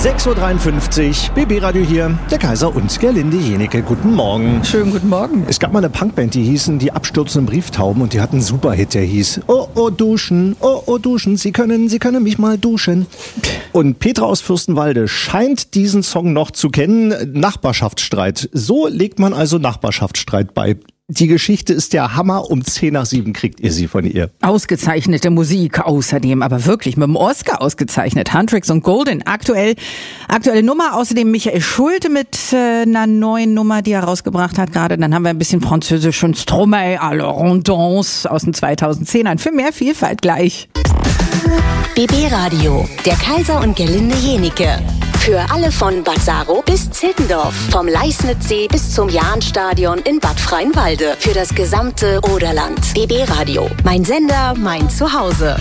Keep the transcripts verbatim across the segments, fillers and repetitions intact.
sechs Uhr dreiundfünfzig, B B-Radio hier, der Kaiser und Gerlinde Jenike. Guten Morgen. Schönen guten Morgen. Es gab mal eine Punkband, die hießen Die abstürzenden Brieftauben und die hatten einen Superhit, der hieß Oh, oh, duschen, oh, oh, duschen, Sie können, Sie können mich mal duschen. Und Petra aus Fürstenwalde scheint diesen Song noch zu kennen, Nachbarschaftsstreit. So legt man also Nachbarschaftsstreit bei. Die Geschichte ist der Hammer, um zehn nach sieben kriegt ihr sie von ihr. Ausgezeichnete Musik außerdem, aber wirklich mit dem Oscar ausgezeichnet. Huntrix und Golden, aktuell, aktuelle Nummer. Außerdem Michael Schulte mit äh, einer neuen Nummer, die er rausgebracht hat gerade. Dann haben wir ein bisschen französisch und Stromae à la Rondance aus den zweitausendzehnern. Für mehr Vielfalt gleich. B B-Radio, der Kaiser und Gerlinde Jenike. Für alle von Bad Saro bis Zittendorf, vom Leisnitzsee bis zum Jahnstadion in Bad Freienwalde. Für das gesamte Oderland. B B-Radio, mein Sender, mein Zuhause.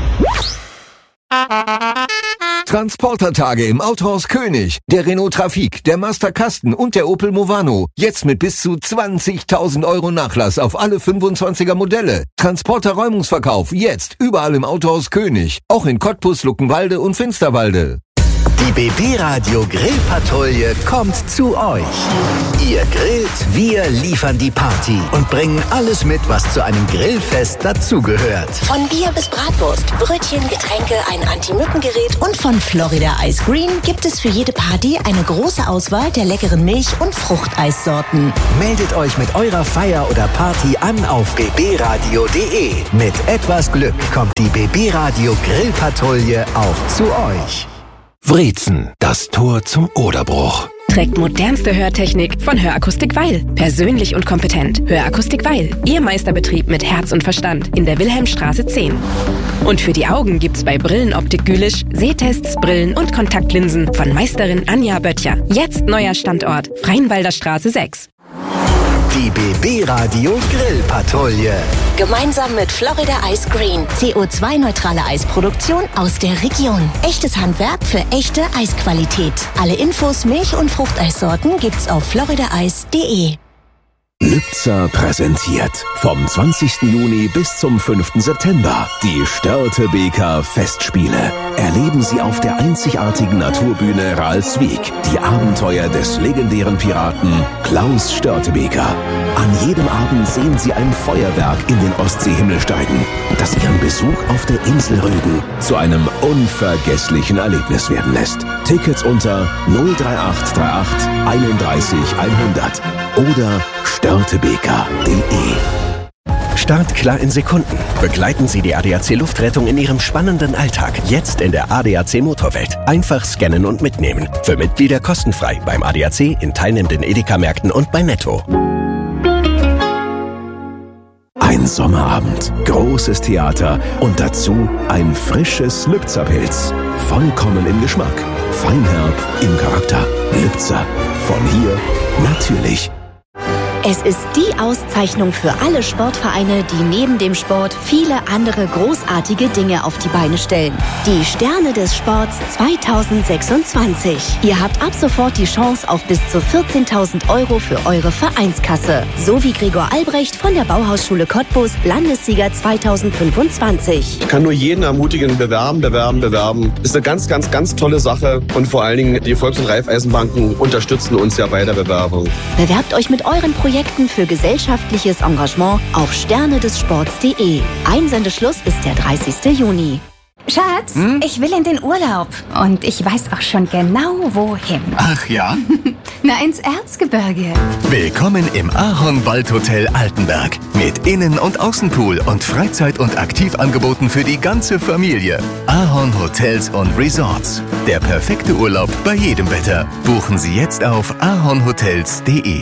Transportertage im Autohaus König. Der Renault Trafic, der Master Kasten und der Opel Movano. Jetzt mit bis zu zwanzigtausend Euro Nachlass auf alle fünfundzwanziger Modelle. Transporter-Räumungsverkauf jetzt überall im Autohaus König. Auch in Cottbus, Luckenwalde und Finsterwalde. Die B B-Radio Grillpatrouille kommt zu euch. Ihr grillt, wir liefern die Party und bringen alles mit, was zu einem Grillfest dazugehört. Von Bier bis Bratwurst, Brötchen, Getränke, ein Anti-Mücken-Gerät und von Florida Ice Green gibt es für jede Party eine große Auswahl der leckeren Milch- und Fruchteissorten. Meldet euch mit eurer Feier oder Party an auf b b radio punkt d e. Mit etwas Glück kommt die B B-Radio Grillpatrouille auch zu euch. Wrezen, das Tor zum Oderbruch. Trägt modernste Hörtechnik von Hörakustik Weil. Persönlich und kompetent. Hörakustik Weil. Ihr Meisterbetrieb mit Herz und Verstand in der Wilhelmstraße zehn. Und für die Augen gibt's bei Brillenoptik Gülisch Sehtests, Brillen und Kontaktlinsen von Meisterin Anja Böttcher. Jetzt neuer Standort Freienwalder Straße sechs. Die B B-Radio Grillpatrouille. Gemeinsam mit Florida Ice Green. C O zwei neutrale Eisproduktion aus der Region. Echtes Handwerk für echte Eisqualität. Alle Infos, Milch- und Fruchteissorten gibt's auf florida eis punkt d e. Lübzer präsentiert vom zwanzigsten Juni bis zum fünften September die Störtebeker Festspiele. Erleben Sie auf der einzigartigen Naturbühne Ralswiek die Abenteuer des legendären Piraten Klaus Störtebeker. An jedem Abend sehen Sie ein Feuerwerk in den Ostseehimmel steigen, das Ihren Besuch auf der Insel Rügen zu einem unvergesslichen Erlebnis werden lässt. Tickets unter null drei acht drei acht einunddreißig hundert oder störtebeker punkt d e. Startklar in Sekunden. Begleiten Sie die A D A C Luftrettung in Ihrem spannenden Alltag. Jetzt in der A D A C Motorwelt. Einfach scannen und mitnehmen. Für Mitglieder kostenfrei beim A D A C, in teilnehmenden Edeka-Märkten und bei Netto. Ein Sommerabend, großes Theater und dazu ein frisches Lübzer-Pilz. Vollkommen im Geschmack, feinherb im Charakter. Lübzer, von hier natürlich. Es ist die Auszeichnung für alle Sportvereine, die neben dem Sport viele andere großartige Dinge auf die Beine stellen. Die Sterne des Sports zweitausendsechsundzwanzig. Ihr habt ab sofort die Chance auf bis zu vierzehntausend Euro für eure Vereinskasse. So wie Gregor Albrecht von der Bauhausschule Cottbus, Landessieger zweitausendfünfundzwanzig. Ich kann nur jeden ermutigen, bewerben, bewerben, bewerben. Ist eine ganz, ganz, ganz tolle Sache. Und vor allen Dingen, die Volks- und Raiffeisenbanken unterstützen uns ja bei der Bewerbung. Bewerbt euch mit euren Projekten für gesellschaftliches Engagement auf sterne des sports punkt d e. Einsendeschluss ist der dreißigsten Juni. Schatz, hm? Ich will in den Urlaub. Und ich weiß auch schon genau, wohin. Ach ja? Na, ins Erzgebirge. Willkommen im Ahorn-Waldhotel Altenberg. Mit Innen- und Außenpool und Freizeit- und Aktivangeboten für die ganze Familie. Ahorn Hotels und Resorts. Der perfekte Urlaub bei jedem Wetter. Buchen Sie jetzt auf ahornhotels punkt d e.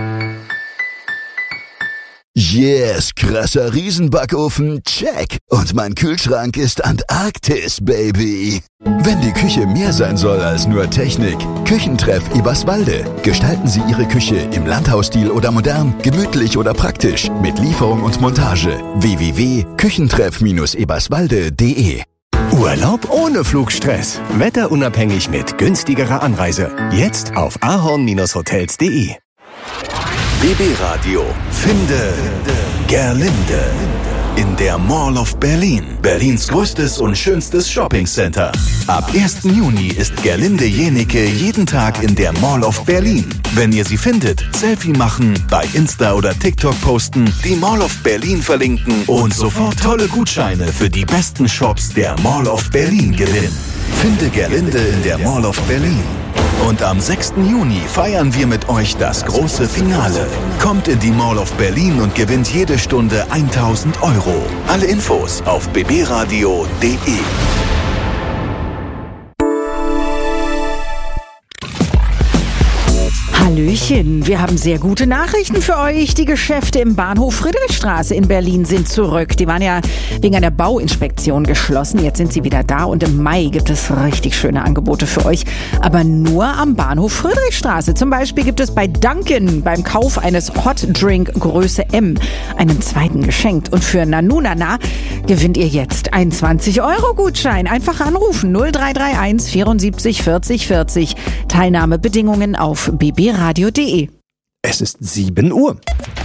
Yes, krasser Riesenbackofen, check. Und mein Kühlschrank ist Antarktis, Baby. Wenn die Küche mehr sein soll als nur Technik, Küchentreff Eberswalde. Gestalten Sie Ihre Küche im Landhausstil oder modern, gemütlich oder praktisch, mit Lieferung und Montage. w w w punkt küchentreff eberswalde punkt d e. Urlaub ohne Flugstress. Wetterunabhängig mit günstigerer Anreise. Jetzt auf ahorn hotels punkt d e. B B-Radio. Finde Gerlinde. in der Mall of Berlin. Berlins größtes und schönstes Shoppingcenter. Ab ersten Juni ist Gerlinde Jenike jeden Tag in der Mall of Berlin. Wenn ihr sie findet, Selfie machen, bei Insta oder TikTok posten, die Mall of Berlin verlinken und sofort tolle Gutscheine für die besten Shops der Mall of Berlin gewinnen. Finde Gerlinde in der Mall of Berlin. Und am sechsten Juni feiern wir mit euch das große Finale. Kommt in die Mall of Berlin und gewinnt jede Stunde tausend Euro. Alle Infos auf b b radio punkt d e. Hallöchen, wir haben sehr gute Nachrichten für euch. Die Geschäfte im Bahnhof Friedrichstraße in Berlin sind zurück. Die waren ja wegen einer Bauinspektion geschlossen. Jetzt sind sie wieder da und im Mai gibt es richtig schöne Angebote für euch. Aber nur am Bahnhof Friedrichstraße. Zum Beispiel gibt es bei Dunkin' beim Kauf eines Hot Drink Größe M einen zweiten geschenkt. Und für Nanunana gewinnt ihr jetzt einen zwanzig Euro Gutschein. Einfach anrufen null drei drei eins vierundsiebzig vierzig vierzig. Teilnahmebedingungen auf b b radio punkt d e. Es ist sieben Uhr.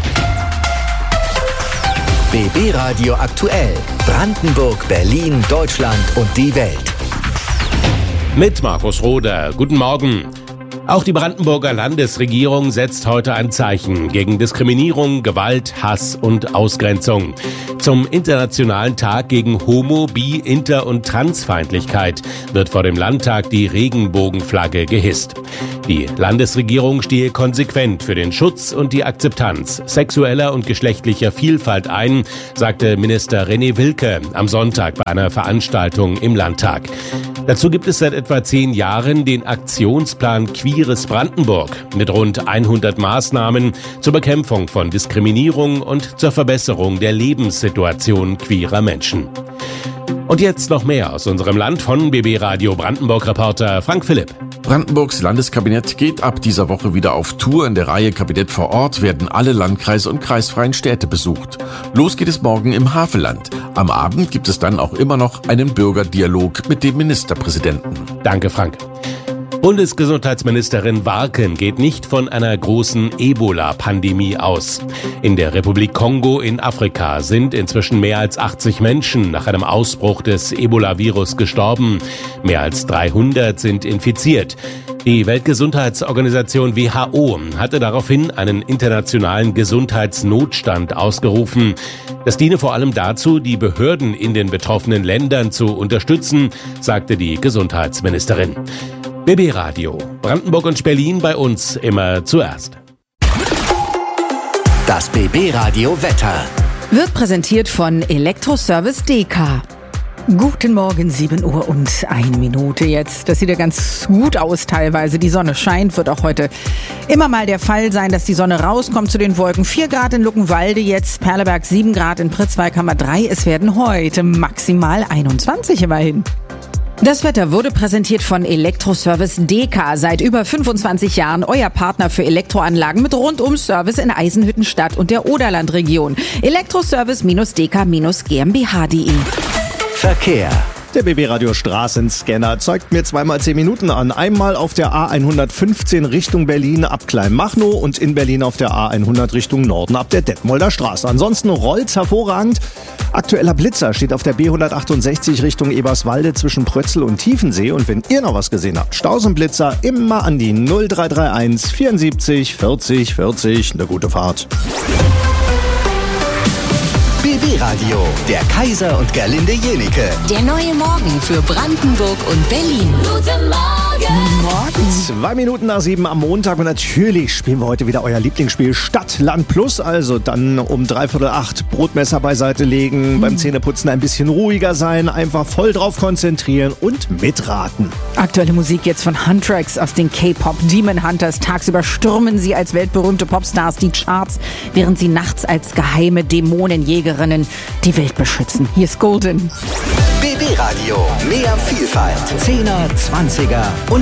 B B Radio aktuell. Brandenburg, Berlin, Deutschland und die Welt. Mit Markus Roder. Guten Morgen. Auch die Brandenburger Landesregierung setzt heute ein Zeichen gegen Diskriminierung, Gewalt, Hass und Ausgrenzung. Zum Internationalen Tag gegen Homo-, Bi-, Inter- und Transfeindlichkeit wird vor dem Landtag die Regenbogenflagge gehisst. Die Landesregierung stehe konsequent für den Schutz und die Akzeptanz sexueller und geschlechtlicher Vielfalt ein, sagte Minister René Wilke am Sonntag bei einer Veranstaltung im Landtag. Dazu gibt es seit etwa zehn Jahren den Aktionsplan Queeres Brandenburg mit rund hundert Maßnahmen zur Bekämpfung von Diskriminierung und zur Verbesserung der Lebenssituation queerer Menschen. Und jetzt noch mehr aus unserem Land von B B Radio Brandenburg-Reporter Frank Philipp. Brandenburgs Landeskabinett geht ab dieser Woche wieder auf Tour. In der Reihe Kabinett vor Ort werden alle Landkreise und kreisfreien Städte besucht. Los geht es morgen im Havelland. Am Abend gibt es dann auch immer noch einen Bürgerdialog mit dem Ministerpräsidenten. Danke, Frank. Bundesgesundheitsministerin Warken geht nicht von einer großen Ebola-Pandemie aus. In der Republik Kongo in Afrika sind inzwischen mehr als achtzig Menschen nach einem Ausbruch des Ebola-Virus gestorben. Mehr als dreihundert sind infiziert. Die Weltgesundheitsorganisation W H O hatte daraufhin einen internationalen Gesundheitsnotstand ausgerufen. Das diene vor allem dazu, die Behörden in den betroffenen Ländern zu unterstützen, sagte die Gesundheitsministerin. B B Radio, Brandenburg und Berlin bei uns immer zuerst. Das B B Radio Wetter wird präsentiert von Elektroservice D K. Guten Morgen, sieben Uhr und eine Minute jetzt. Das sieht ja ganz gut aus teilweise. Die Sonne scheint, wird auch heute immer mal der Fall sein, dass die Sonne rauskommt zu den Wolken. vier Grad in Luckenwalde jetzt, Perleberg sieben Grad, in Pritzwalk haben wir drei. Es werden heute maximal einundzwanzig immerhin. Das Wetter wurde präsentiert von Elektroservice D K. Seit über fünfundzwanzig Jahren euer Partner für Elektroanlagen mit Rundum-Service in Eisenhüttenstadt und der Oderlandregion. Elektroservice-D K G m b H punkt d e. Verkehr. Der B B Radio Straßenscanner zeigt mir zweimal zehn Minuten an. Einmal auf der A hundertfünfzehn Richtung Berlin ab Kleinmachnow und in Berlin auf der A hundert Richtung Norden ab der Detmolder Straße. Ansonsten rollt's hervorragend. Aktueller Blitzer steht auf der B hundertachtundsechzig Richtung Eberswalde zwischen Prötzl und Tiefensee. Und wenn ihr noch was gesehen habt, Staus und Blitzer, immer an die null drei drei eins vierundsiebzig vierzig vierzig. Eine gute Fahrt. B B Radio, der Kaiser und Gerlinde Jenike. Der neue Morgen für Brandenburg und Berlin. Guten Morgen. Morgen. Zwei Minuten nach sieben am Montag und natürlich spielen wir heute wieder euer Lieblingsspiel Stadt, Land Plus. Also dann um dreiviertel acht Brotmesser beiseite legen, hm. beim Zähneputzen ein bisschen ruhiger sein, einfach voll drauf konzentrieren und mitraten. Aktuelle Musik jetzt von Huntrix aus den K-Pop Demon Hunters. Tagsüber stürmen sie als weltberühmte Popstars die Charts, während sie nachts als geheime Dämonenjägerinnen die Welt beschützen. Hier ist Golden. B B Radio, mehr Vielfalt. Zehner, Zwanziger und